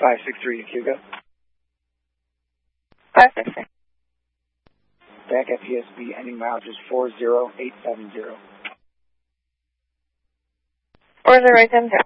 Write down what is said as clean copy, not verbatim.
563 Hugo. 563. Back at PSB, ending mileage is 40870. 40870.